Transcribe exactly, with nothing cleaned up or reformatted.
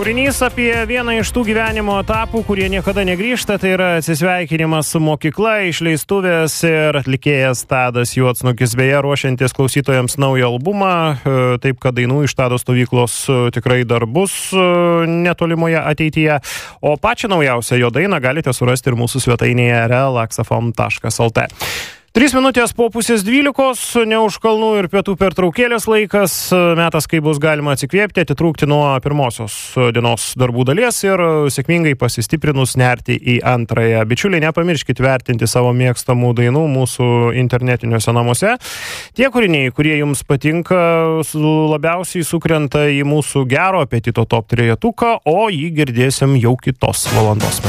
Kūrinys apie vieną iš tų gyvenimo etapų, kurie niekada negrįžta, tai yra atsisveikinimas su mokykla, išleistuvės ir atlikėjas Tadas Juodsnukis, beje, ruošiantis klausytojams naują albumą, taip kad dainų iš Tado stovyklos tikrai dar bus netolimoje ateityje, o pačią naujausią jo dainą galite surasti ir mūsų svetainėje relaxafm taškas lt. Trys minutės po pusės dvylikos, ne už kalnų ir pietų pertraukėlės laikas, metas, kai bus galima atsikvėpti, atitrūkti nuo pirmosios dienos darbų dalies ir sėkmingai pasistiprinus nerti į antrąją. Bičiuliai, nepamirškit vertinti savo mėgstamų dainų mūsų internetiniuose namuose. Tie kūriniai, kurie jums patinka, labiausiai sukrenta į mūsų gero apetito top trejetuką, o jį girdėsim jau kitos valandos.